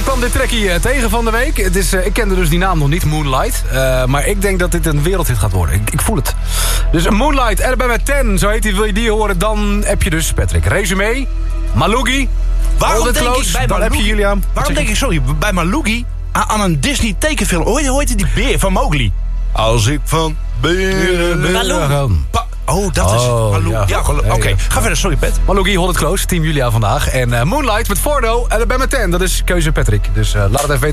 Ik kwam dit trackie tegen van de week. Het is, ik kende dus die naam nog niet, Moonlight. Maar ik denk dat dit een wereldhit gaat worden. Ik voel het. Dus Moonlight, Erbij met 10, zo heet die. Wil je die horen, dan heb je dus Patrick. Resume, Malugi. Waarom denk Close, ik bij dan Malugi, heb je Julia. Waarom denk ik, sorry, bij Malugi aan een Disney tekenfilm? Hoe heet die beer van Mowgli? Als ik van beren... Oh, dat is Malugi. Ja, oké. Ga verder, sorry Pet. Malugi, Hold It Close, Team Julia vandaag. En Moonlight met Fordo, Erbij met 10. Dat is keuze Patrick. Dus laat het even weten.